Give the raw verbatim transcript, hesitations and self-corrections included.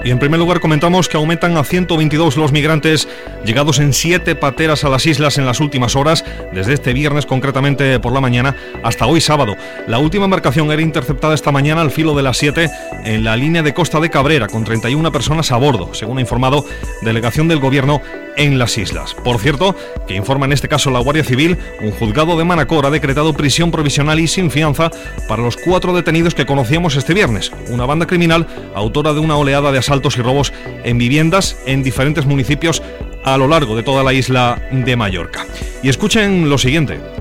Y en primer lugar comentamos que aumentan a ciento veintidós los migrantes llegados en siete pateras a las islas en las últimas horas, desde este viernes concretamente por la mañana hasta hoy sábado. La última embarcación era interceptada esta mañana al filo de las siete en la línea de costa de Cabrera, con treinta y una personas a bordo, según ha informado delegación del Gobierno en las islas. Por cierto, que informa en este caso la Guardia Civil, un juzgado de Manacor ha decretado prisión provisional y sin fianza para los cuatro detenidos que conocíamos este viernes, una banda criminal autora de una oleada de asaltos y robos en viviendas en diferentes municipios a lo largo de toda la isla de Mallorca. Y escuchen lo siguiente.